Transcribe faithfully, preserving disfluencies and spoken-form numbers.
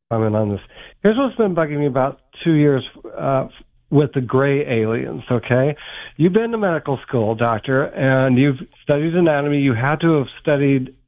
comment on this. Here's what's been bugging me about two years uh, with the gray aliens, okay? You've been to medical school, doctor, and you've studied anatomy. You had to have studied